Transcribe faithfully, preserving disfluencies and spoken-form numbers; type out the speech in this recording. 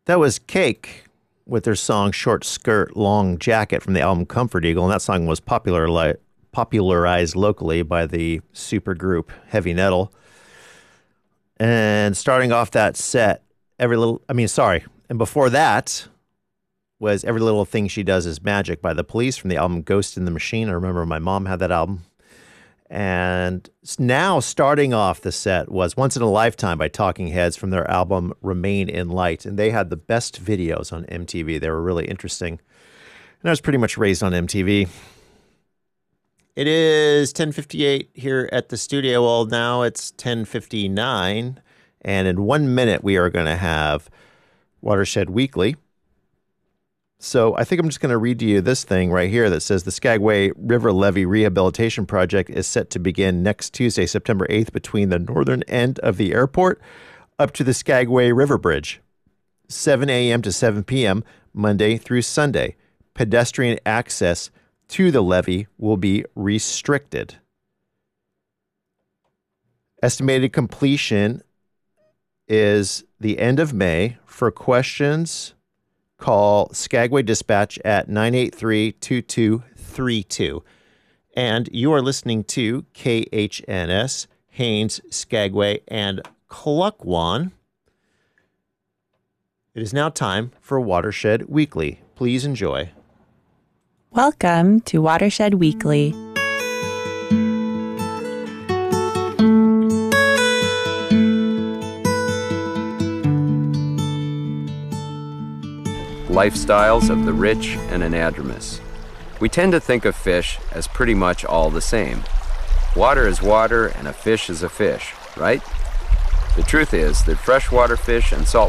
That was Cake with their song Short Skirt, Long Jacket from the album Comfort Eagle. And that song was popular, li- popularized locally by the supergroup Heavy Nettle. And starting off that set, every little, I mean, sorry. And before that was Every Little Thing She Does Is Magic by The Police from the album Ghost in the Machine. I remember my mom had that album. And now starting off the set was Once in a Lifetime by Talking Heads from their album Remain in Light. And they had the best videos on M T V. They were really interesting. And I was pretty much raised on M T V. It is ten fifty-eight here at the studio. Well, now it's ten fifty-nine. And in one minute, we are going to have Watershed Weekly. So I think I'm just going to read to you this thing right here that says the Skagway River Levee Rehabilitation Project is set to begin next Tuesday, September eighth, between the northern end of the airport up to the Skagway River Bridge, seven a.m. to seven p.m., Monday through Sunday. Pedestrian access to the levee will be restricted. Estimated completion is the end of May. For questions, call Skagway Dispatch at nine eight three, two two three two. And you are listening to K H N S, Haines, Skagway, and Klukwan. It is now time for Watershed Weekly. Please enjoy. Welcome to Watershed Weekly. Lifestyles of the rich and anadromous. We tend to think of fish as pretty much all the same. Water is water and a fish is a fish, right? The truth is that freshwater fish and salt